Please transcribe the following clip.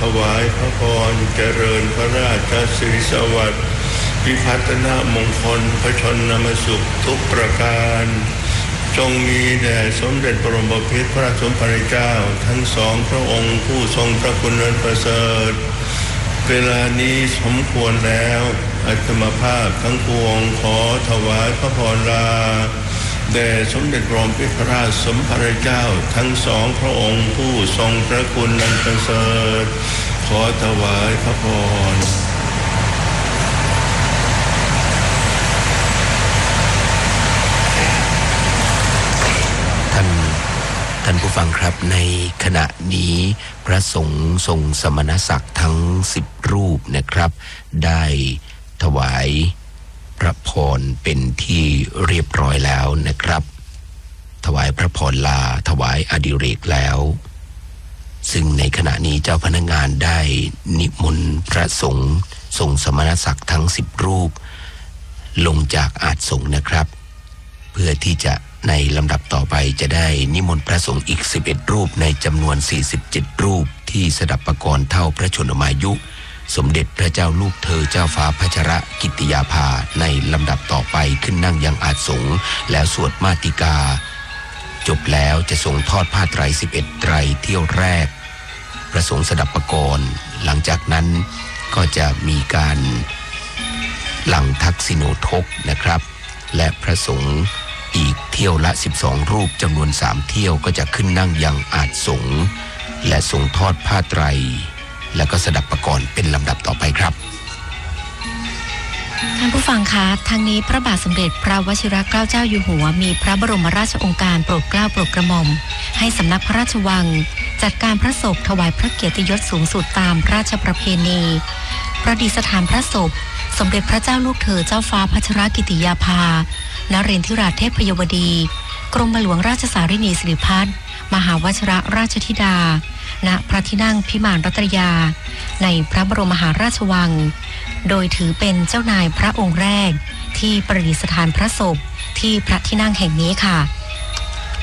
วายพระพรเจริญพระราชสิริสวัสดิ์พิพัฒนมงคลพระชนมสุขทุกประการจงมีแด่สมเด็จบรมพิตรพระราชสมภารเจ้าทั้งสองพระองค์ผู้ทรงพระคุณอันประเสริฐเวลานี้สมควรแล้วอาตมาภาพทั้งปวงขอถวายพระพรลาแด่สมเด็จบรมพิตรพระราชสมภารเจ้าทั้งสองพระองค์ผู้ทรงพระคุณอันประเสริฐขอถวายพระพรท่านผู้ฟังครับในขณะนี้พระสงฆ์ทรงสมณศักดิ์ทั้ง10รูปนะครับได้ถวายพระพรเป็นที่เรียบร้อยแล้วนะครับถวายพระพรลาถวายอดิเรกแล้วซึ่งในขณะนี้เจ้าพนักงานได้นิมนต์พระสงฆ์ทรงสมณศักดิ์ทั้ง10รูปลงจากอาสงฆ์นะครับเพื่อที่จะในลำดับต่อไปจะได้นิมนต์พระสงฆ์อีก11รูปในจำนวน47รูปที่สดับปกรณ์เท่าพระชนมายุสมเด็จพระเจ้าลูกเธอเจ้าฟ้าพัชรกิติยาภาในลำดับต่อไปขึ้นนั่งยังอาสงฆ์แล้วสวดมาติกาจบแล้วจะทรงทอดผ้าไตร11ไตรเที่ยวแรกพระสงฆ์สดับปกรณ์หลังจากนั้นก็จะมีการหลังทักษิโนทกนะครับและพระสงฆ์อีกเที่ยวละ12รูปจำนวน3เที่ยวก็จะขึ้นนั่งยังอาสงฆ์และทรงทอดผ้าไตรและก็สดับปกรณ์เป็นลำดับต่อไปครับท่านผู้ฟังคะทางนี้พระบาทสมเด็จพระวชิรเกล้าเจ้าอยู่หัวมีพระบรมราชโองการโปรดเกล้าโปรดกระหม่อมให้สำนักพระราชวังจัดการพระศพถวายพระเกียรติยศสูงสุดตามราชประเพณีประดิษฐานพระศพสมเด็จพระเจ้าลูกเธอเจ้าฟ้าพัชรกิติยาภานเรนทิราชเทพพยวดีกรมหลวงราชสารินีสิริพัฒน์มหาวชิรราชธิดาณพระที่นั่งพิมานรัตนยาในพระบรมมหาราชวังโดยถือเป็นเจ้านายพระองค์แรกที่ประดิษฐานพระศพที่พระที่นั่งแห่งนี้ค่ะ